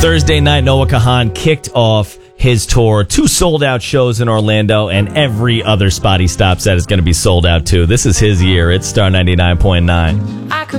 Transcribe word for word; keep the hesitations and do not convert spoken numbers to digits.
Thursday night, Noah Kahan kicked off his tour. Two sold-out shows in Orlando, and every other spot he stops at is going to be sold out too. This is his year. It's Star ninety-nine point nine. I could